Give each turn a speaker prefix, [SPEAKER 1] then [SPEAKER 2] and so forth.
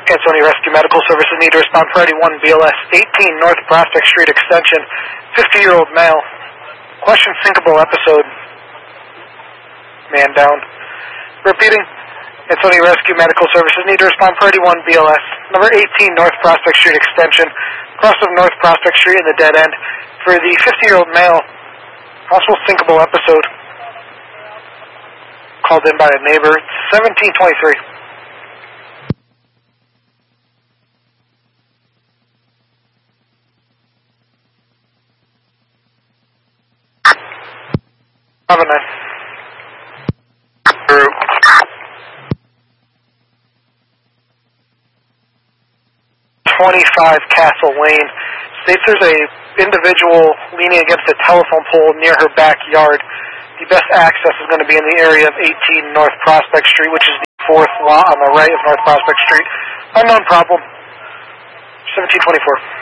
[SPEAKER 1] Anthony Rescue Medical Services need to respond for 81 BLS, 18 North Prospect Street Extension, 50-year-old male. Question thinkable episode. Man down. Repeating. Anthony Rescue Medical Services need to respond for 81 BLS, number 18 North Prospect Street Extension, cross of North Prospect Street in the dead end, for the 50-year-old male. Possible thinkable episode. Called in by a neighbor. 1723. Have a nice. 25 Castle Lane states there's a individual leaning against a telephone pole near her backyard. The best access is going to be in the area of 18 North Prospect Street, which is the fourth lot on the right of North Prospect Street. Unknown problem. 1724.